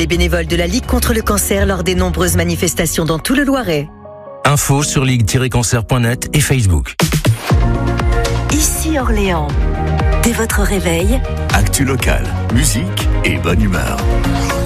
les bénévoles de la Ligue contre le cancer lors des nombreuses manifestations dans tout le Loiret. Info sur ligue-cancer.net et Facebook. Ici Orléans. Dès votre réveil, actu locale, musique et bonne humeur.